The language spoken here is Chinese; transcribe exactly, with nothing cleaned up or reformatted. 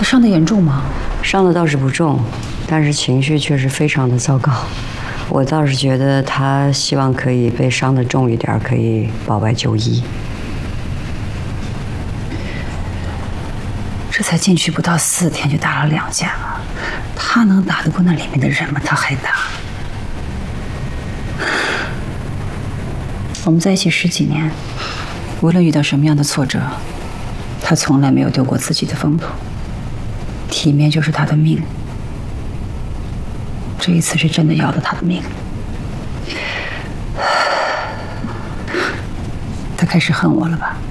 伤得严重吗？ 伤的倒是不重，但是情绪确实非常的糟糕。我倒是觉得他希望可以被伤得重一点，可以保外就医。 这才进去不到四天就打了两架，他能打得过那里面的人吗？他还打。我们在一起十几年，无论遇到什么样的挫折，他从来没有丢过自己的风头。体面就是他的命，这一次是真的要了他的命。他开始恨我了吧？